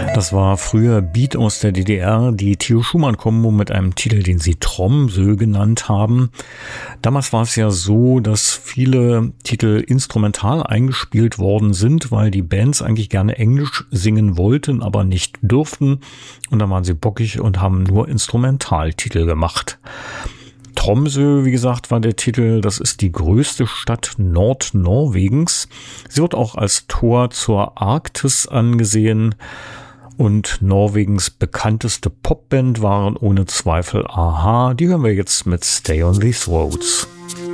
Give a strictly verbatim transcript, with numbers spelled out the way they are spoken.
Das war früher Beat aus der D D R, die Theo Schumann-Kombo mit einem Titel, den sie Tromsø genannt haben. Damals war es ja so, dass viele Titel instrumental eingespielt worden sind, weil die Bands eigentlich gerne Englisch singen wollten, aber nicht durften. Und dann waren sie bockig und haben nur Instrumentaltitel gemacht. Tromsø, wie gesagt, war der Titel. Das ist die größte Stadt Nordnorwegens. Sie wird auch als Tor zur Arktis angesehen. Und Norwegens bekannteste Popband waren ohne Zweifel a-ha. Die hören wir jetzt mit Stay on These Roads.